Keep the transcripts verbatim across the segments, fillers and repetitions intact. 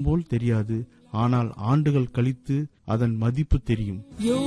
போல் தெரியாது, ஆனால் ஆண்டுகள் கழித்து அதன் மதிப்பு தெரியும்.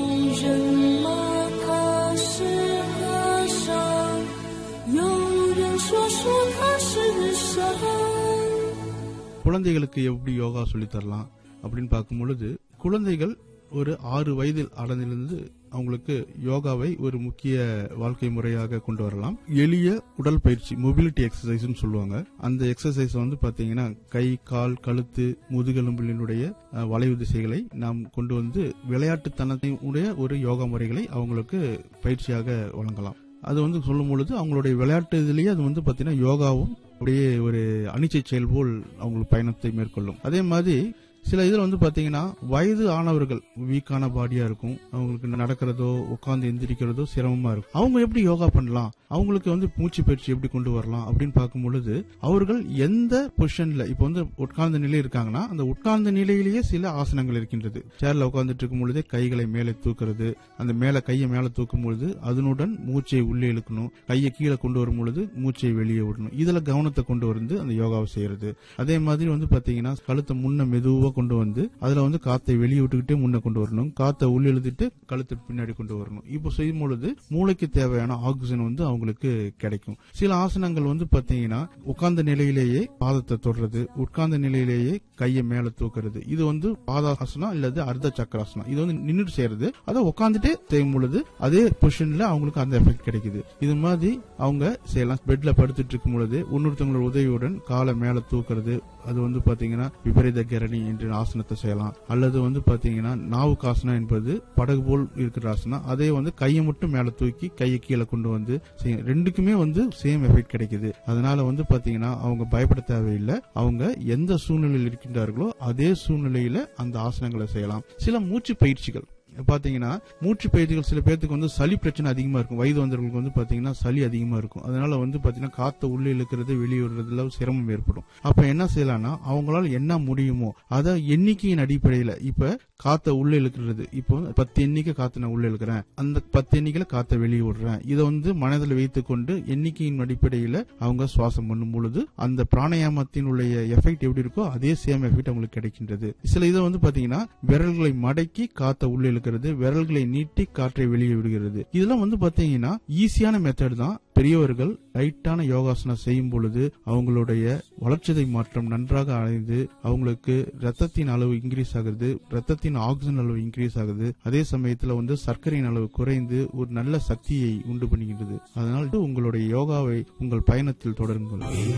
குழந்தைகளுக்கு எப்படி யோகா சொல்லித் தரலாம் அப்படின்னு பார்க்கும் பொழுது, குழந்தைகள் ஒரு ஆறு வயதில் அடைந்திலிருந்து அவங்களுக்கு யோகாவை ஒரு முக்கிய வாழ்க்கை முறையாக கொண்டு வரலாம். எளிய உடல் பயிற்சி, மொபிலிட்டி எக்ஸசைஸ் சொல்லுவாங்க. அந்த எக்ஸசைஸ் வந்து பாத்தீங்கன்னா கை, கால், கழுத்து, முதுகெலும்பினுடைய வளைவு திசைகளை நாம் கொண்டு வந்து விளையாட்டுத்தனத்தினுடைய ஒரு யோகா முறைகளை அவங்களுக்கு பயிற்சியாக வழங்கலாம். அது வந்து சொல்லும் பொழுது அவங்களுடைய விளையாட்டு இதுலயே அது வந்து பாத்தீங்கன்னா யோகாவும் அப்படியே ஒரு அனிச்சை செயல் போல் அவங்களுக்கு பயணத்தை மேற்கொள்ளும். அதே மாதிரி சில இதுல வந்து பாத்தீங்கன்னா வயது ஆனவர்கள் வீக்கான பாடியா இருக்கும், அவங்களுக்கு நடக்கிறதோ உட்கார்ந்து எந்திரிக்கிறதோ சிரமமா இருக்கும். அவங்க எப்படி யோகா பண்ணலாம், அவங்களுக்கு வந்து மூச்சு பயிற்சி எப்படி கொண்டு வரலாம் அப்படின்னு பார்க்கும் பொழுது, அவர்கள் எந்த பொசிஷன்ல இப்ப வந்து உட்கார்ந்த நிலை இருக்காங்கன்னா அந்த உட்கார்ந்த நிலையிலேயே சில ஆசனங்கள் இருக்கின்றது. சேர்ல உட்கார்ந்துட்டு இருக்கும் பொழுதே கைகளை மேலே தூக்குறது, அந்த மேல கையை மேல தூக்கும் பொழுது அதனுடன் மூச்சை உள்ளே இழுக்கணும், கையை கீழே கொண்டு வரும் பொழுது மூச்சை வெளியே விடணும். இதுல கவனத்தை கொண்டு வந்து அந்த யோகாவை செய்யறது. அதே மாதிரி வந்து பாத்தீங்கன்னா கழுத்தை முன்ன மெதுவா கொண்டு வந்து அதுல வந்து காத்தை வெளியே விட்டுக்கிட்டே முன்ன கொண்டு வரணும், காத்தை உள்ள இழுத்துட்டு கழுத்து பின்னாடி கொண்டு வரணும். இப்போ செய்யும் பொழுது மூளைக்கு தேவையான ஆக்சிஜன் வந்து அவங்களுக்கு கிடைக்கும். சில ஆசனங்கள் வந்து பாத்தீங்கன்னா உட்கார்ந்த நிலையிலேயே பாதத்தை தொடுறது, உட்கார்ந்த நிலையிலேயே கையை மேல தூக்குறது, இது வந்து பாதாசனம் இல்லது அர்த்த சக்கராசனம். இது வந்து நின்றுட்டு செய்யறது. அதை உட்காந்துட்டே செய்யும் பொழுது அதே பொசிஷன்ல அவங்களுக்கு அந்த எஃபெக்ட் கிடைக்குது. இது மாதிரி அவங்க செய்யலாம். பெட்ல படுத்துட்டு இருக்கும் பொழுது இன்னொருத்தவங்களோட உதவியுடன் காலை மேல தூக்குறது, அது வந்து பாத்தீங்கன்னா விபரீத கரணி என்று ஆசனத்தை செய்யலாம். அல்லது வந்து பாத்தீங்கன்னா நாவுக்காசனம் என்பது படகு போல் இருக்கிற ஆசனம், அதே வந்து கையை மட்டும் மேல தூக்கி கையை கீழே கொண்டு வந்து செய்யும். ரெண்டுக்குமே வந்து சேம் எஃபெக்ட் கிடைக்குது. அதனால வந்து பாத்தீங்கன்னா அவங்க பயப்பட தேவையில்லை. அவங்க எந்த சூழ்நிலையில் இருக்கின்றார்களோ அதே சூழ்நிலையில அந்த ஆசனங்களை செய்யலாம். சில மூச்சு பயிற்சிகள் பாத்தீங்கன்னா மூச்சு பயிற்சிகள் சில பேருக்கு வந்து சளி பிரச்சனை அதிகமா இருக்கும். வயது வந்தவர்களுக்கு வந்து பாத்தீங்கன்னா சளி அதிகமா இருக்கும். அதனால வந்து பாத்தீங்கன்னா காத்த உள்ளே இழுக்கிறது வெளியே விடுறதுல சிரமம் ஏற்படும். அப்ப என்ன செய்யலாம்னா அவங்களால என்ன முடியுமோ அத எண்ணிக்கையின் அடிப்படையில, இப்ப காத்த உள்ள இழுக்கிறது, இப்போ பத்து எண்ணிக்கை காத்து நான் உள்ள இழுக்கிறேன், அந்த பத்து எண்ணிக்கையில காத்த வெளியே விடுறேன், இதை வந்து மனதில் வைத்துக் கொண்டு எண்ணிக்கையின் அடிப்படையில அவங்க சுவாசம் பண்ணும் பொழுது அந்த பிராணாயாமத்தினுடைய எஃபெக்ட் எப்படி இருக்கோ அதே சேம் எஃபெக்ட் அவங்களுக்கு கிடைக்கின்றது. சில இதை வந்து பாத்தீங்கன்னா விரல்களை மடக்கி காத்த உள்ள இழுக்கிறது, விரல்களை நீட்டி காற்றை வெளியே விடுகிறது. இதெல்லாம் வந்து பாத்தீங்கன்னா ஈஸியான மெத்தட் தான். பெரியவர்கள் லைட்டான யோகாசனம் செய்யும் பொழுது அவங்களுடைய வளர்ச்சிதை மாற்றம் நன்றாக அடைந்து அவங்களுக்கு ரத்தத்தின் அளவு இன்க்ரீஸ் ஆகுது, ரத்தத்தின் ஆக்சிஜன் அளவு இன்க்ரீஸ் ஆகுது. அதே சமயத்துல வந்து சர்க்கரையின் அளவு குறைந்து ஒரு நல்ல சக்தியை உண்டு பண்ணுகின்றது. அதனால் உங்களுடைய யோகாவை உங்கள் பயணத்தில் தொடருங்கள்.